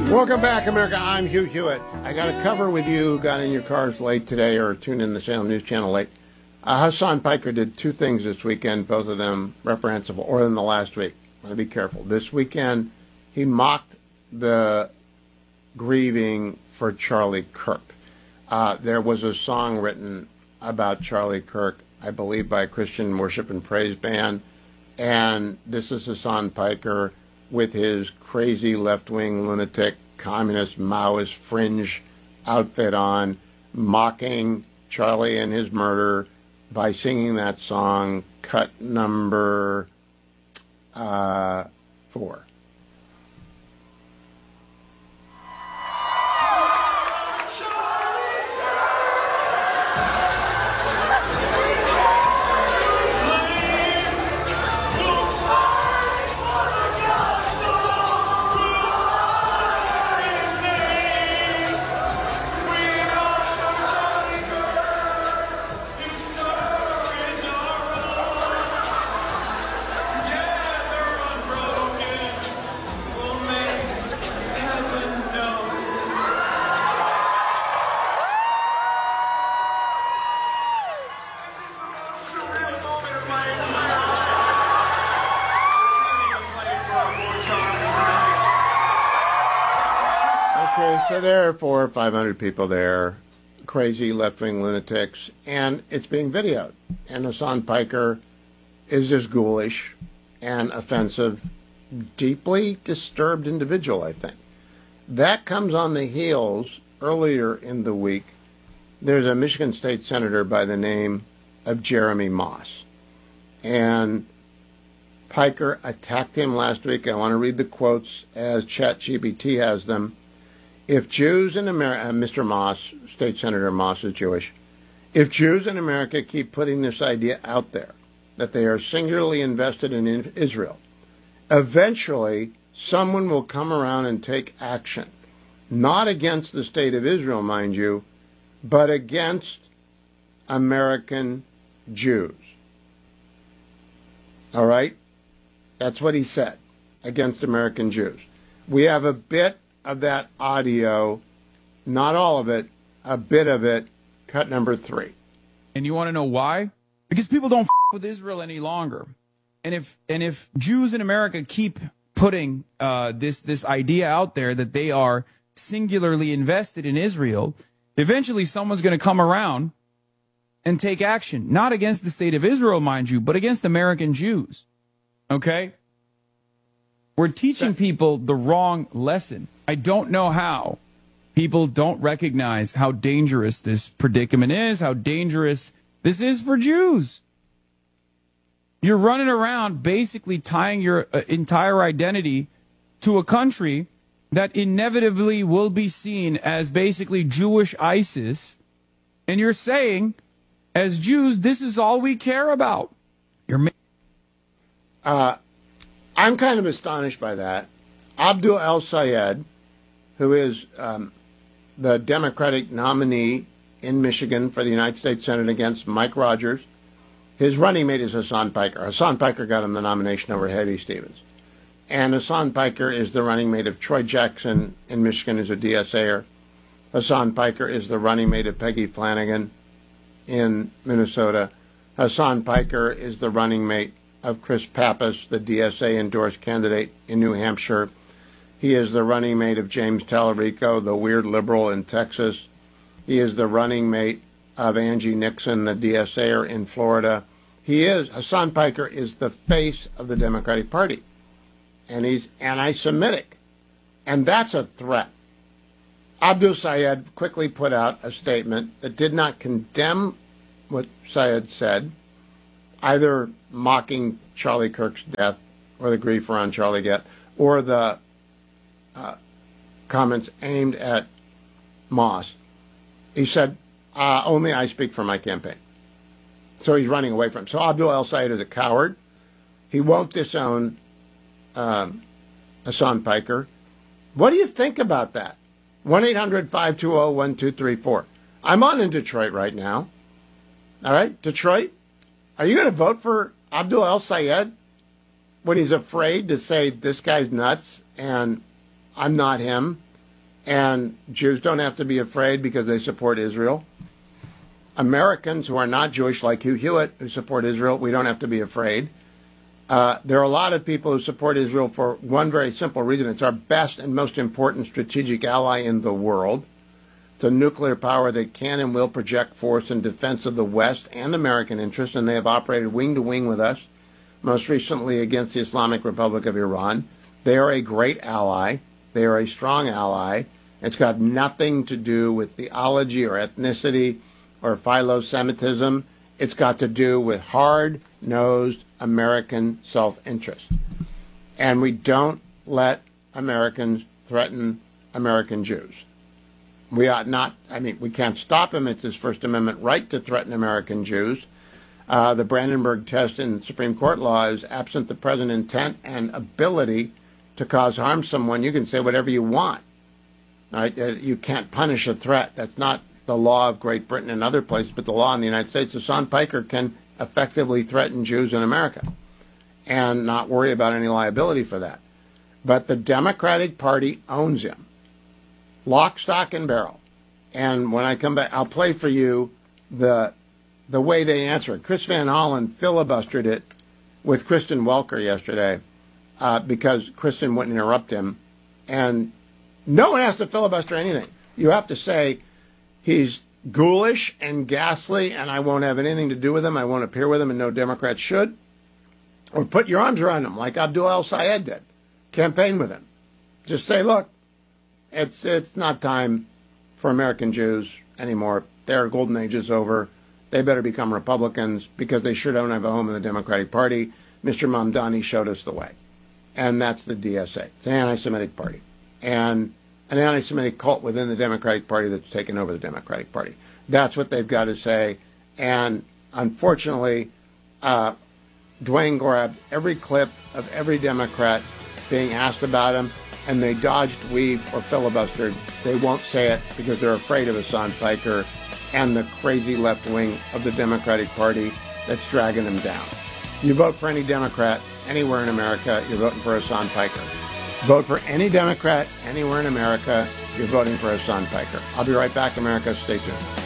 Welcome back, America. I'm Hugh Hewitt. I got a cover with you who got in your cars late today or tuned in the Salem News Channel late. Hasan Piker did two things this weekend, both of them reprehensible, or in the last week. I want to be careful. This weekend, he mocked the grieving for Charlie Kirk. There was a song written about Charlie Kirk, I believe by a Christian worship and praise band, and this is Hasan Piker with his crazy left-wing lunatic communist Maoist fringe outfit on, mocking Charlie and his murder by singing that song, cut number 4. So there are 400 or 500 people there, crazy left-wing lunatics, and it's being videoed. And Hasan Piker is this ghoulish and offensive, deeply disturbed individual, I think. That comes on the heels, earlier in the week, there's a Michigan State Senator by the name of Jeremy Moss. And Piker attacked him last week. I want to read the quotes as ChatGPT has them. If Jews in America, Mr. Moss, State Senator Moss is Jewish, if Jews in America keep putting this idea out there, that they are singularly invested in Israel, eventually someone will come around and take action, not against the state of Israel, mind you, but against American Jews. All right? That's what he said, against American Jews. We have a bit of that audio, not all of it, a bit of it, cut number 3. And you want to know why? Because people don't with Israel any longer. And if Jews in America keep putting this idea out there that they are singularly invested in Israel, eventually someone's going to come around and take action, not against the state of Israel, mind you, but against American Jews. Okay? We're teaching people the wrong lesson. I don't know how people don't recognize how dangerous this predicament is, how dangerous this is for Jews. You're running around basically tying your entire identity to a country that inevitably will be seen as basically Jewish ISIS, and you're saying, as Jews, this is all we care about. I'm kind of astonished by that. Abdul El-Sayed, who is the Democratic nominee in Michigan for the United States Senate against Mike Rogers, his running mate is Hasan Piker. Hasan Piker got him the nomination over Haley Stevens. And Hasan Piker is the running mate of Troy Jackson in Michigan, who's a DSAer. Hasan Piker is the running mate of Peggy Flanagan in Minnesota. Hasan Piker is the running mate of Chris Pappas, the DSA-endorsed candidate in New Hampshire. He is the running mate of James Tallarico, the weird liberal in Texas. He is the running mate of Angie Nixon, the DSAer in Florida. Hasan Piker is the face of the Democratic Party, and he's anti-Semitic, and that's a threat. Abdul Sayed quickly put out a statement that did not condemn what Sayed said, either mocking Charlie Kirk's death or the grief around Charlie death, or the comments aimed at Moss. He said, only I speak for my campaign. So he's running away from him. So Abdul El-Sayed is a coward. He won't disown Hasan Piker. What do you think about that? 1-800-520-1234. I'm on in Detroit right now. All right, Detroit, are you going to vote for Abdul El-Sayed when he's afraid to say this guy's nuts and I'm not him? And Jews don't have to be afraid because they support Israel. Americans who are not Jewish, like Hugh Hewitt, who support Israel, we don't have to be afraid. There are a lot of people who support Israel for one very simple reason. It's our best and most important strategic ally in the world. It's a nuclear power that can and will project force in defense of the West and American interests, and they have operated wing to wing with us, most recently against the Islamic Republic of Iran. They are a great ally. They are a strong ally. It's got nothing to do with theology or ethnicity or philo-Semitism. It's got to do with hard-nosed American self-interest. And we don't let Americans threaten American Jews. We ought not, we can't stop him. It's his First Amendment right to threaten American Jews. The Brandenburg test in Supreme Court law is absent the present intent and ability to cause harm to someone. You can say whatever you want. Right? You can't punish a threat. That's not the law of Great Britain and other places, but the law in the United States. Hassan Piker can effectively threaten Jews in America and not worry about any liability for that. But the Democratic Party owns him. Lock, stock, and barrel. And when I come back, I'll play for you the way they answer it. Chris Van Hollen filibustered it with Kristen Welker yesterday because Kristen wouldn't interrupt him. And no one has to filibuster anything. You have to say he's ghoulish and ghastly and I won't have anything to do with him. I won't appear with him and no Democrat should. Or put your arms around him like Abdul El-Sayed did. Campaign with him. Just say, look, it's not time for American Jews anymore. Their golden age is over. They better become Republicans because they sure don't have a home in the Democratic Party. Mr. Mamdani showed us the way. And that's the DSA. It's an anti-Semitic party. And an anti-Semitic cult within the Democratic Party that's taken over the Democratic Party. That's what they've got to say. And unfortunately, Dwayne grabbed every clip of every Democrat being asked about him, and they dodged, weaved, or filibustered. They won't say it because they're afraid of Hassan Piker and the crazy left wing of the Democratic Party that's dragging them down. You vote for any Democrat anywhere in America, you're voting for Hassan Piker. Vote for any Democrat anywhere in America, you're voting for Hassan Piker. I'll be right back, America. Stay tuned.